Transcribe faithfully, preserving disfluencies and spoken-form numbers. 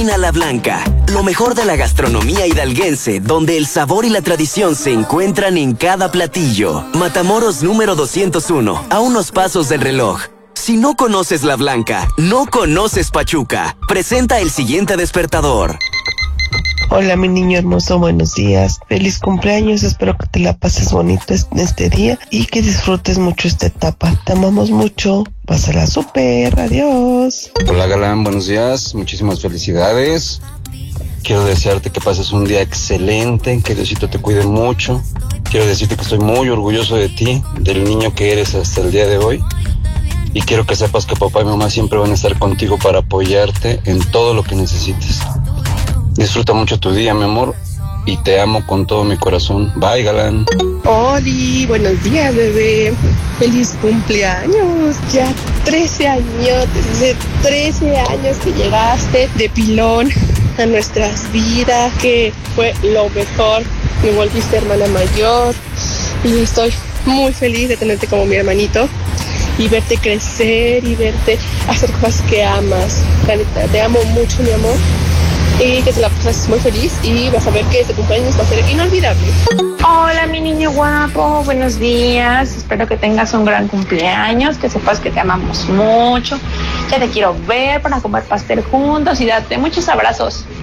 Cantina La Blanca, lo mejor de la gastronomía hidalguense, donde el sabor y la tradición se encuentran en cada platillo. Matamoros número doscientos uno, a unos pasos del reloj. Si no conoces La Blanca, no conoces Pachuca. Presenta el siguiente despertador. Hola, mi niño hermoso, buenos días. Feliz cumpleaños, espero que te la pases bonito en este día y que disfrutes mucho esta etapa. Te amamos mucho, pásala súper, adiós. Hola, Galán, buenos días, muchísimas felicidades. Quiero desearte que pases un día excelente, que Diosito te cuide mucho. Quiero decirte que estoy muy orgulloso de ti, del niño que eres hasta el día de hoy. Y quiero que sepas que papá y mamá siempre van a estar contigo para apoyarte en todo lo que necesites. Disfruta mucho tu día, mi amor, y te amo con todo mi corazón. Bye, Galán. Oli, buenos días, bebé. Feliz cumpleaños. Ya trece años, desde trece años que llegaste de pilón a nuestras vidas, que fue lo mejor. Me volviste hermana mayor y estoy muy feliz de tenerte como mi hermanito y verte crecer y verte hacer cosas que amas. La neta, te amo mucho, mi amor. Y que te la pases muy feliz y vas a ver que este cumpleaños va a ser inolvidable. Hola, mi niño guapo, buenos días. Espero que tengas un gran cumpleaños, que sepas que te amamos mucho. Ya te quiero ver para comer pastel juntos y darte muchos abrazos.